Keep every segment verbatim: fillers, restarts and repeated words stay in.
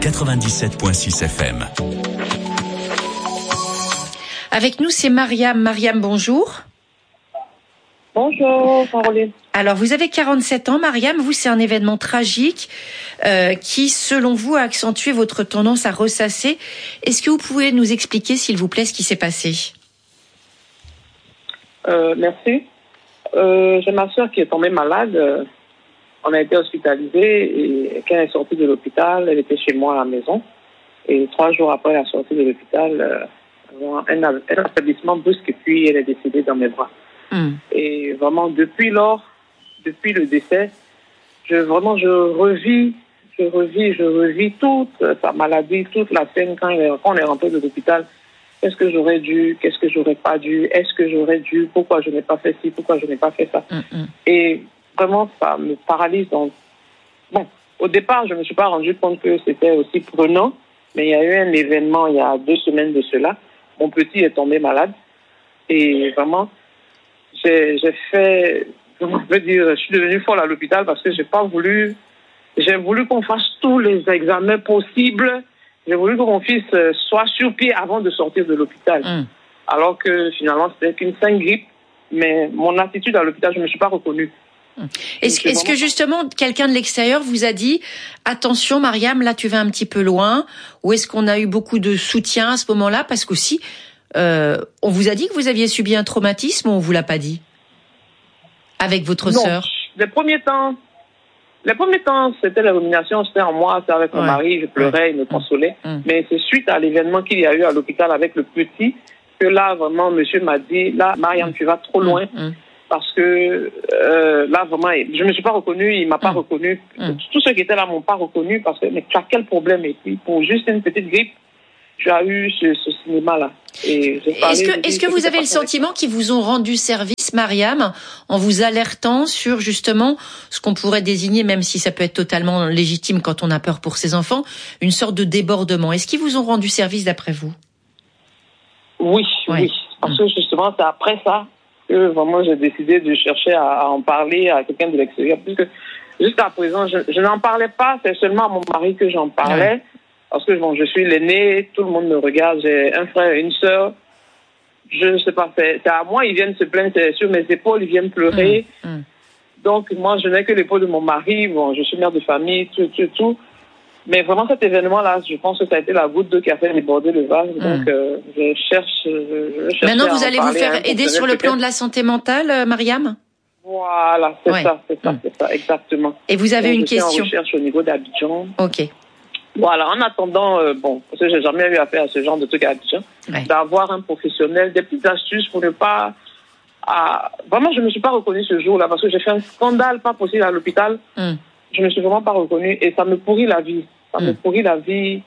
quatre-vingt-dix-sept virgule six F M. Avec nous, c'est Mariam. Mariam, bonjour. Bonjour, Caroline. Alors, vous avez quarante-sept ans, Mariam. Vous, c'est un événement tragique euh, qui, selon vous, a accentué votre tendance à ressasser. Est-ce que vous pouvez nous expliquer, s'il vous plaît, ce qui s'est passé ? Euh, merci. Euh, j'ai ma soeur qui est tombée malade. On a été hospitalisés et quand elle est sortie de l'hôpital, elle était chez moi à la maison. Et trois jours après la sortie de l'hôpital, euh, un, un affaiblissement brusque et puis elle est décédée dans mes bras. Mm. Et vraiment, depuis lors, depuis le décès, je vraiment je revis, je revis, je revis toute sa maladie, toute la scène quand, elle, quand on est rentré de l'hôpital. Qu'est-ce que j'aurais dû, qu'est-ce que j'aurais pas dû, est-ce que j'aurais dû, pourquoi je n'ai pas fait ci, pourquoi je n'ai pas fait ça. Mm-hmm. Et vraiment, ça me paralyse. Donc, bon, au départ, je ne me suis pas rendu compte que c'était aussi prenant, mais il y a eu un événement il y a deux semaines de cela. Mon petit est tombé malade et vraiment, j'ai, j'ai fait, comment on peut dire, je suis devenue folle à l'hôpital parce que j'ai pas voulu, j'ai voulu qu'on fasse tous les examens possibles. J'ai voulu que mon fils soit sur pied avant de sortir de l'hôpital. Mm. Alors que finalement, c'était qu'une simple grippe. Mais mon attitude à l'hôpital, je ne me suis pas reconnue. Mm. Est-ce, est-ce que justement, quelqu'un de l'extérieur vous a dit « Attention, Mariam, là, tu vas un petit peu loin » ou est-ce qu'on a eu beaucoup de soutien à ce moment-là ? Parce qu'aussi, euh, on vous a dit que vous aviez subi un traumatisme ou on ne vous l'a pas dit ? Avec votre non. sœur ? Les premiers temps... Les premiers temps, c'était la rumination, c'était en moi, c'était avec mon ouais. mari, je pleurais, ouais. il me consolait. Mmh. Mais c'est suite à l'événement qu'il y a eu à l'hôpital avec le petit que là, vraiment, monsieur m'a dit, là, Mariam, tu vas trop loin. Mmh. Parce que euh, là, vraiment, je ne me suis pas reconnue, il ne m'a pas mmh. reconnue. Mmh. Tous ceux qui étaient là ne m'ont pas reconnue parce que, mais tu as quel problème? Et puis, pour juste une petite grippe, tu as eu ce, ce cinéma-là. Et j'ai parlé, est-ce que, est-ce que vous avez le sentiment qu'ils vous ont rendu service, Mariam, en vous alertant sur justement ce qu'on pourrait désigner, même si ça peut être totalement légitime quand on a peur pour ses enfants, une sorte de débordement? Est-ce qu'ils vous ont rendu service d'après vous? Oui, ouais. oui. Parce que justement, c'est après ça que vraiment j'ai décidé de chercher à, à en parler à quelqu'un de l'extérieur. Puisque jusqu'à présent, je, je n'en parlais pas, c'est seulement à mon mari que j'en parlais. Ouais. Parce que bon, je suis l'aîné, tout le monde me regarde, j'ai un frère et une sœur. Je ne sais pas, c'est, c'est à moi, ils viennent se plaindre, c'est sur mes épaules, ils viennent pleurer. Mmh, mmh. Donc, moi, je n'ai que l'épaule de mon mari, bon, je suis mère de famille, tout, tout, tout. Mais vraiment, cet événement-là, je pense que ça a été la goutte d'eau qui a fait déborder le vase. Mmh. Donc, euh, je cherche, je, je cherche. Maintenant, vous allez vous faire aider sur le plan de la santé mentale, euh, Mariam? Voilà, c'est ouais. ça, c'est ça, mmh. c'est ça, exactement. Et vous avez Donc, une je question? Je suis en recherche au niveau d'Abidjan. Ok. Voilà, en attendant, euh, bon, parce que j'ai jamais eu affaire à ce genre de trucs à Abidjan, ouais. d'avoir un professionnel, des petites astuces pour ne pas... À... Vraiment, je ne me suis pas reconnue ce jour-là parce que j'ai fait un scandale pas possible à l'hôpital. Mm. Je ne me suis vraiment pas reconnue et ça me pourrit la vie. Ça mm. me pourrit la vie.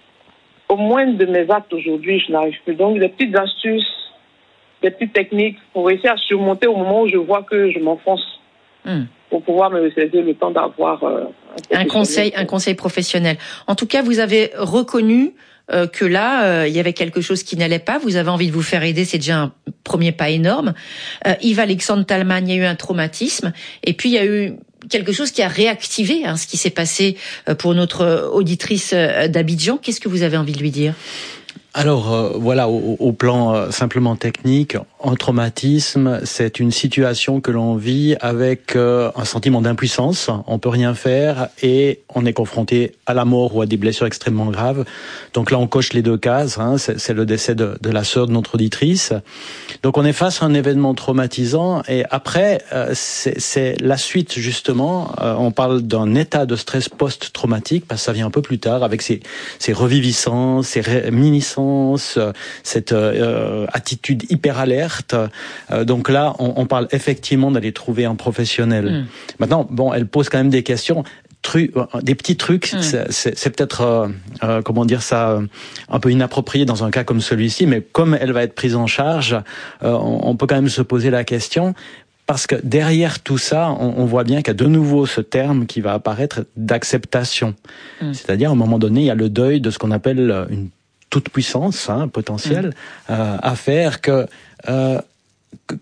Au moins de mes actes aujourd'hui, je n'arrive plus. Donc, des petites astuces, des petites techniques pour réussir à surmonter au moment où je vois que je m'enfonce. Mm. Pour pouvoir me saisir le temps d'avoir euh, un, un conseil, un conseil professionnel. En tout cas, vous avez reconnu euh, que là, euh, il y avait quelque chose qui n'allait pas. Vous avez envie de vous faire aider, c'est déjà un premier pas énorme. Euh, Yves-Alexandre Talman, il y a eu un traumatisme, et puis il y a eu quelque chose qui a réactivé hein, ce qui s'est passé pour notre auditrice d'Abidjan. Qu'est-ce que vous avez envie de lui dire ? Alors euh, voilà, au, au plan euh, simplement technique, un traumatisme, c'est une situation que l'on vit avec euh, un sentiment d'impuissance. On peut rien faire et on est confronté à la mort ou à des blessures extrêmement graves. Donc là, on coche les deux cases. Hein, c'est, c'est le décès de, de la sœur de notre auditrice. Donc on est face à un événement traumatisant et après, euh, c'est, c'est la suite justement. Euh, on parle d'un état de stress post-traumatique parce que ça vient un peu plus tard avec ces, ces reviviscences, ces réminiscences, cette euh, attitude hyper alerte. Euh, donc là, on, on parle effectivement d'aller trouver un professionnel. Mmh. Maintenant, bon, elle pose quand même des questions. Tru- des petits trucs, mmh. c'est, c'est, c'est peut-être, euh, euh, comment dire ça, un peu inapproprié dans un cas comme celui-ci, mais comme elle va être prise en charge, euh, on, on peut quand même se poser la question. Parce que derrière tout ça, on, on voit bien qu'il y a de nouveau ce terme qui va apparaître d'acceptation. Mmh. C'est-à-dire, à un moment donné, il y a le deuil de ce qu'on appelle une toute puissance hein, potentielle mmh. euh, à faire que, euh, que, que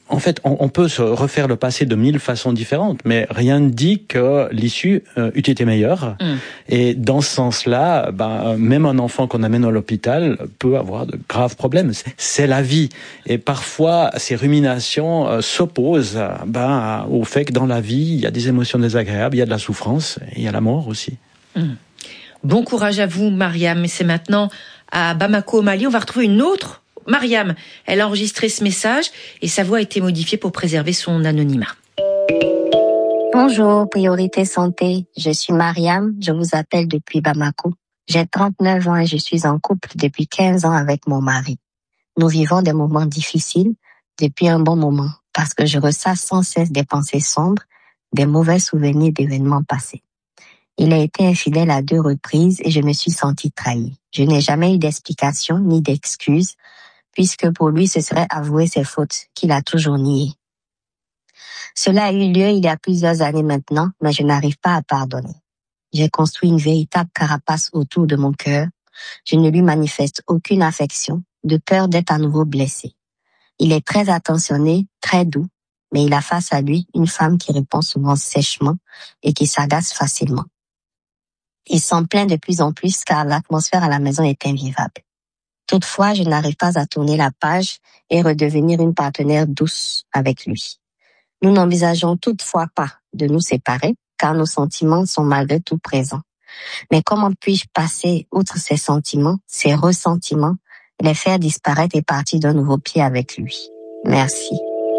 En fait, on, on peut se refaire le passé de mille façons différentes, mais rien ne dit que l'issue euh, eût été meilleure. Mm. Et dans ce sens-là, ben, même un enfant qu'on amène à l'hôpital peut avoir de graves problèmes. C'est, c'est la vie. Et parfois, ces ruminations euh, s'opposent ben, au fait que dans la vie, il y a des émotions désagréables, il y a de la souffrance, et il y a la mort aussi. Mm. Bon courage à vous, Mariam. Et c'est maintenant à Bamako, au Mali. On va retrouver une autre Mariam. Elle a enregistré ce message et sa voix a été modifiée pour préserver son anonymat. Bonjour, Priorité Santé. Je suis Mariam. Je vous appelle depuis Bamako. J'ai trente-neuf ans et je suis en couple depuis quinze ans avec mon mari. Nous vivons des moments difficiles depuis un bon moment parce que je ressasse sans cesse des pensées sombres, des mauvais souvenirs d'événements passés. Il a été infidèle à deux reprises et je me suis sentie trahie. Je n'ai jamais eu d'explication ni d'excuses, puisque pour lui, ce serait avouer ses fautes qu'il a toujours niées. Cela a eu lieu il y a plusieurs années maintenant, mais je n'arrive pas à pardonner. J'ai construit une véritable carapace autour de mon cœur. Je ne lui manifeste aucune affection, de peur d'être à nouveau blessé. Il est très attentionné, très doux, mais il a face à lui une femme qui répond souvent sèchement et qui s'agace facilement. Il s'en plaint de plus en plus car l'atmosphère à la maison est invivable. Toutefois, je n'arrive pas à tourner la page et redevenir une partenaire douce avec lui. Nous n'envisageons toutefois pas de nous séparer car nos sentiments sont malgré tout présents. Mais comment puis-je passer outre ces sentiments, ces ressentiments, les faire disparaître et partir d'un nouveau pied avec lui? Merci.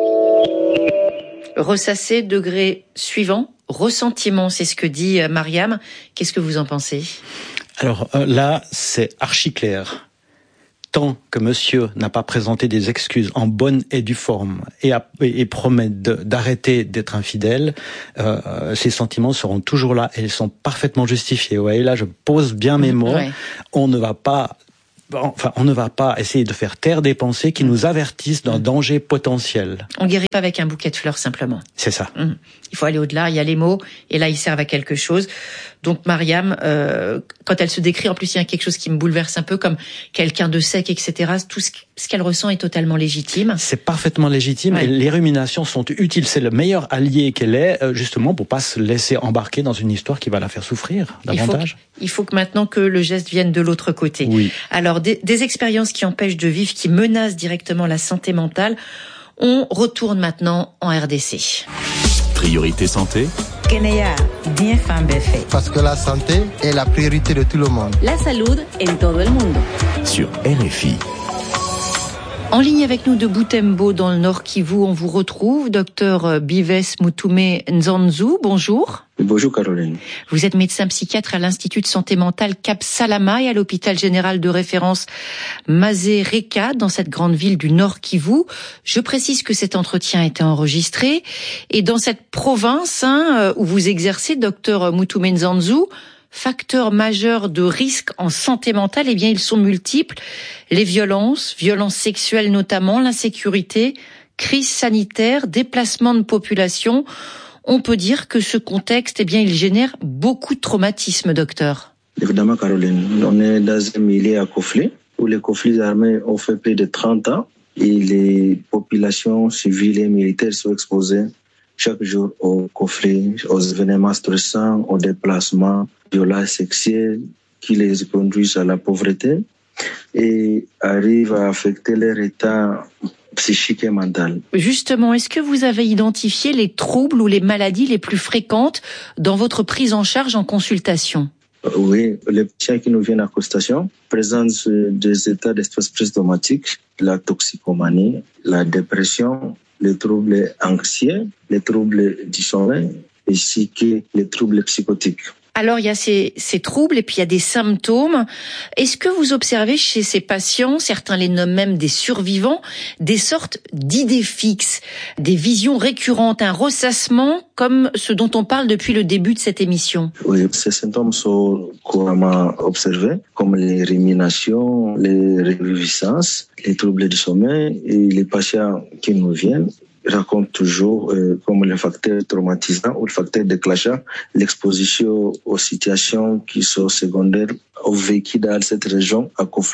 Ressasser, degré suivant, ressentiment, c'est ce que dit Mariam. Qu'est-ce que vous en pensez? Alors euh, là, c'est archi clair. Tant que monsieur n'a pas présenté des excuses en bonne et due forme et, a, et promet de, d'arrêter d'être infidèle, euh, ses sentiments seront toujours là et ils sont parfaitement justifiés. Vous voyez, là, je pose bien mes mots. Ouais. On ne va pas... Enfin, on ne va pas essayer de faire taire des pensées qui nous avertissent d'un danger potentiel. On guérit pas avec un bouquet de fleurs simplement. C'est ça. Mmh. Il faut aller au-delà, il y a les mots, et là ils servent à quelque chose. Donc Mariam, euh, quand elle se décrit, en plus il y a quelque chose qui me bouleverse un peu, comme quelqu'un de sec, et cetera. Tout ce, ce qu'elle ressent est totalement légitime. C'est parfaitement légitime, ouais. Et les ruminations sont utiles. C'est le meilleur allié qu'elle est, justement, pour pas se laisser embarquer dans une histoire qui va la faire souffrir davantage. Il faut que, il faut que maintenant que le geste vienne de l'autre côté. Oui. Alors, des, des expériences qui empêchent de vivre, qui menacent directement la santé mentale. On retourne maintenant en R D C. Priorité santé. Kenya, bien fan fait. Parce que la santé est la priorité de tout le monde. La salud en todo el mundo. Sur R F I. En ligne avec nous de Butembo, dans le Nord Kivu, on vous retrouve, docteur Bives Mutume Nzanzu. Bonjour. Bonjour Caroline. Vous êtes médecin psychiatre à l'Institut de santé mentale Cap Salama et à l'hôpital général de référence Mazé-Reka, dans cette grande ville du Nord Kivu. Je précise que cet entretien a été enregistré. Et dans cette province hein, où vous exercez, docteur Mutume Nzanzu, facteurs majeurs de risque en santé mentale, eh bien, ils sont multiples. Les violences, violences sexuelles notamment, l'insécurité, crise sanitaire, déplacement de population. On peut dire que ce contexte, eh bien, il génère beaucoup de traumatismes, docteur. Évidemment, Caroline, on est dans un milieu à conflit, où les conflits armés ont fait plus de trente ans et les populations civiles et militaires sont exposées chaque jour aux conflits, aux événements stressants, aux déplacements, violences sexuelles qui les conduisent à la pauvreté et arrivent à affecter leur état psychique et mental. Justement, est-ce que vous avez identifié les troubles ou les maladies les plus fréquentes dans votre prise en charge en consultation? Oui, les patients qui nous viennent en consultation présentent des états de stress post-traumatique, la toxicomanie, la dépression, les troubles anxieux, les troubles du sommeil, ainsi que les troubles psychotiques. Alors, il y a ces, ces troubles et puis il y a des symptômes. Est-ce que vous observez chez ces patients, certains les nomment même des survivants, des sortes d'idées fixes, des visions récurrentes, un ressassement comme ce dont on parle depuis le début de cette émission? Oui, ces symptômes sont couramment observés, comme les ruminations, les réviviscences, les troubles du sommeil, et les patients qui nous viennent racontent toujours euh, comme le facteur traumatisant ou le facteur déclenchant l'exposition aux situations qui sont secondaires au vécu dans cette région à conflit.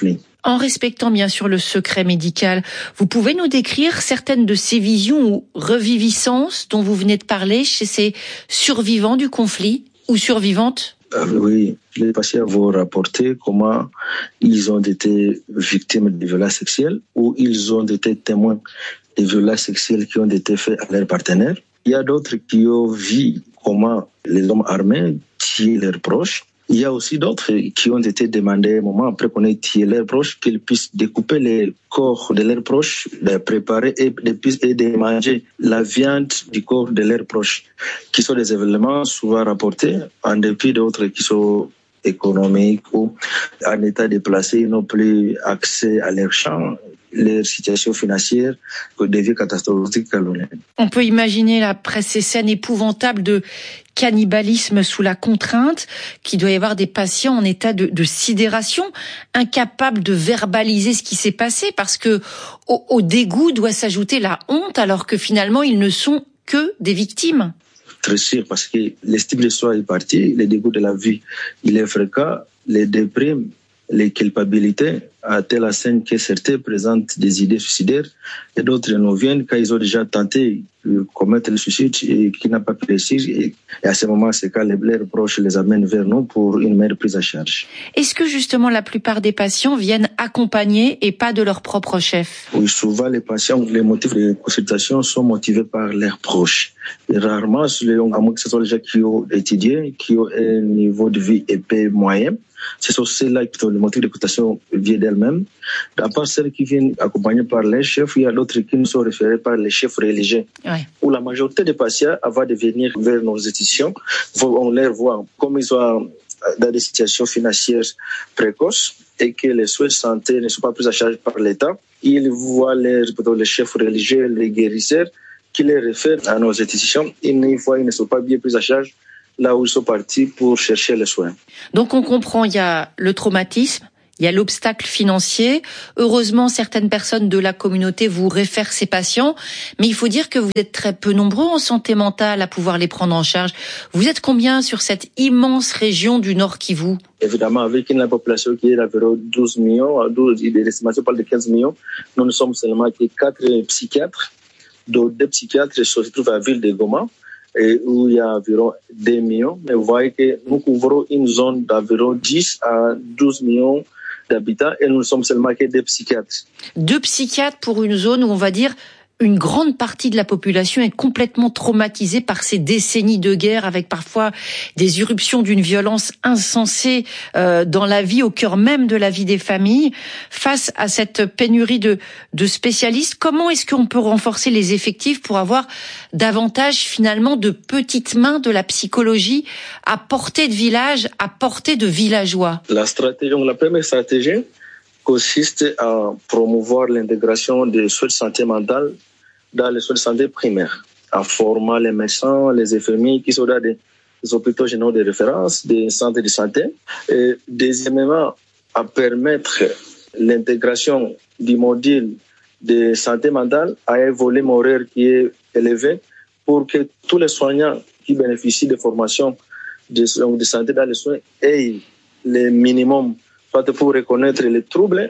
En respectant bien sûr le secret médical, vous pouvez nous décrire certaines de ces visions ou reviviscences dont vous venez de parler chez ces survivants du conflit ou survivantes? Euh, oui, les patients vont rapporter comment ils ont été victimes de violences sexuelles ou ils ont été témoins de violences sexuelles qui ont été faites à leurs partenaires. Il y a d'autres qui ont vu comment les hommes armés tuent leurs proches. Il y a aussi d'autres qui ont été demandés, un moment après qu'on ait tué leurs proches, qu'ils puissent découper les corps de leurs proches, les préparer et de, et de manger la viande du corps de leurs proches, qui sont des événements souvent rapportés, en dépit d'autres qui sont économiques ou en état déplacé, ils n'ont plus accès à leurs champs, leur situation financière devient catastrophique. On peut imaginer là, après ces scènes épouvantables de cannibalisme sous la contrainte, qu'il doit y avoir des patients en état de, de sidération, incapables de verbaliser ce qui s'est passé, parce que au, au dégoût doit s'ajouter la honte, alors que finalement ils ne sont que des victimes. Très sûr, parce que l'estime de soi est partie, le dégoût de la vie, il est fréquent, les déprimes, les culpabilités, à telle enseigne que certains présentent des idées suicidaires et d'autres nous viennent quand ils ont déjà tenté de commettre le suicide et qui n'a pas pu réussir. Et à ce moment, c'est quand les leurs proches les amènent vers nous pour une meilleure prise en charge. Est-ce que justement la plupart des patients viennent accompagnés et pas de leur propre chef? Oui, souvent les patients, les motifs de consultation sont motivés par leurs proches. Et rarement, à moins que ce soit les gens qui ont étudié, qui ont un niveau de vie épais moyen, ce sont ceux-là qui ont le motif de consultation viennent d'elles-mêmes. À part celles qui viennent accompagnées par les chefs, il y a d'autres qui nous sont référés par les chefs religieux. Ouais. Où la majorité des patients, avant de venir vers nos institutions, on les voit comme ils sont dans des situations financières précoces et que les soins de santé ne sont pas pris en charge par l'État. Ils voient les, les chefs religieux, les guérisseurs, qui les réfèrent à nos institutions. Une fois, ils ne sont pas bien pris en charge là où ils sont partis pour chercher les soins. Donc on comprend, il y a le traumatisme, il y a l'obstacle financier. Heureusement, certaines personnes de la communauté vous réfèrent ces patients, mais il faut dire que vous êtes très peu nombreux en santé mentale à pouvoir les prendre en charge. Vous êtes combien sur cette immense région du Nord Kivu? Évidemment, avec une population qui est d'environ douze millions, douze, l'estimation parle de quinze millions, nous ne sommes seulement que quatre psychiatres, dont deux psychiatres se trouvent à la ville de Goma, et où il y a environ deux millions. Mais vous voyez que nous couvrons une zone d'environ dix à douze millions d'habitants et nous ne sommes seulement que des psychiatres. Deux psychiatres pour une zone où on va dire une grande partie de la population est complètement traumatisée par ces décennies de guerre, avec parfois des irruptions d'une violence insensée euh, dans la vie, au cœur même de la vie des familles. Face à cette pénurie de, de spécialistes, comment est-ce qu'on peut renforcer les effectifs pour avoir davantage finalement de petites mains de la psychologie à portée de village, à portée de villageois? La stratégie, la première stratégie consiste à promouvoir l'intégration des soins de santé mentale dans les soins de santé primaires, en formant les médecins, les infirmiers qui sont dans des hôpitaux généraux de référence, des centres de santé. Et deuxièmement, à permettre l'intégration du module de santé mentale à un volume horaire qui est élevé pour que tous les soignants qui bénéficient de formations de, de santé dans les soins aient le minimum soit pour reconnaître les troubles,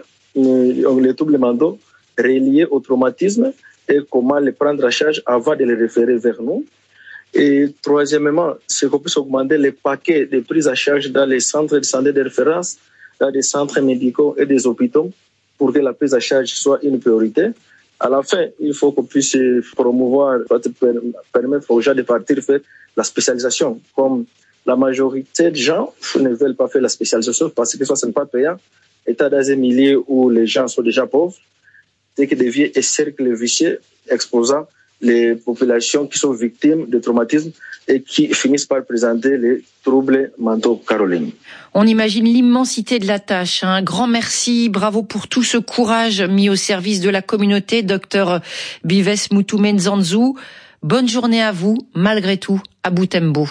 les troubles mentaux reliés au traumatisme et comment les prendre en charge avant de les référer vers nous. Et troisièmement, c'est qu'on puisse augmenter les paquets de prise en charge dans les centres de santé de référence, dans des centres médicaux et des hôpitaux pour que la prise en charge soit une priorité. À la fin, il faut qu'on puisse promouvoir, permettre aux gens de partir faire la spécialisation. Comme la majorité des gens ne veulent pas faire la spécialisation parce que soit ce n'est pas payant. État dans un milieu où les gens sont déjà pauvres, c'est que devient un cercle vicieux exposant les populations qui sont victimes de traumatisme et qui finissent par présenter les troubles mentaux. Caroline. On imagine l'immensité de la tâche. Un grand merci, bravo pour tout ce courage mis au service de la communauté, docteur Bives Mutume-Nzanzu. Bonne journée à vous, malgré tout, à Butembo.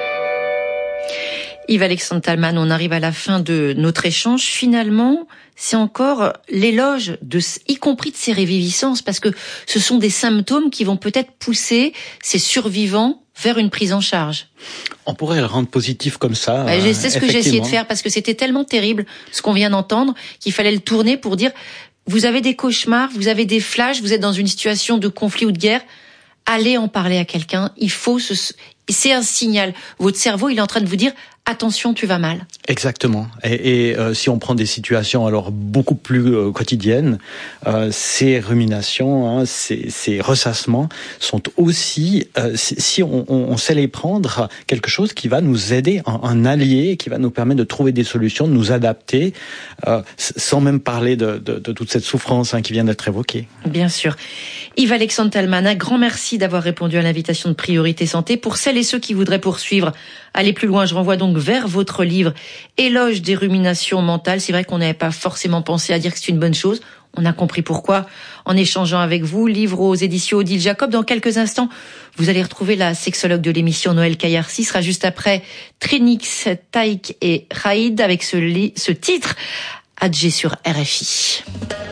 Yves-Alexandre Talman, on arrive à la fin de notre échange. Finalement, c'est encore l'éloge, de, y compris de ces réviviscences, parce que ce sont des symptômes qui vont peut-être pousser ces survivants vers une prise en charge. On pourrait le rendre positif comme ça. Bah, c'est ce que j'ai essayé de faire parce que c'était tellement terrible ce qu'on vient d'entendre qu'il fallait le tourner pour dire vous avez des cauchemars, vous avez des flashs, vous êtes dans une situation de conflit ou de guerre, allez en parler à quelqu'un. Il faut se, c'est un signal. Votre cerveau, il est en train de vous dire attention, tu vas mal. Exactement. Et, et euh, si on prend des situations alors beaucoup plus euh, quotidiennes, euh, ces ruminations, hein, ces, ces ressassements sont aussi, euh, si, si on, on, on sait les prendre, quelque chose qui va nous aider, un, un allié, qui va nous permettre de trouver des solutions, de nous adapter, euh, sans même parler de, de, de toute cette souffrance hein, qui vient d'être évoquée. Bien sûr. Yves-Alexandre Tallmann, un grand merci d'avoir répondu à l'invitation de Priorité Santé. Pour celles et ceux qui voudraient poursuivre, aller plus loin, je renvoie donc vers votre livre Éloge des ruminations mentales. C'est vrai qu'on n'avait pas forcément pensé à dire que c'est une bonne chose. On a compris pourquoi en échangeant avec vous. Livre aux éditions Odile Jacob. Dans quelques instants, vous allez retrouver la sexologue de l'émission Noël Kayarsi. Sera juste après Trinix, Taïk et Raïd avec ce, li- ce titre Adjé sur R F I.